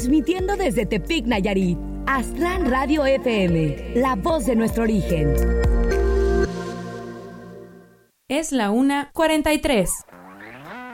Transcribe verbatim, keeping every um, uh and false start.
Transmitiendo desde Tepic, Nayarit. Aztlán Radio F M, la voz de nuestro origen. Es la una cuarenta y tres.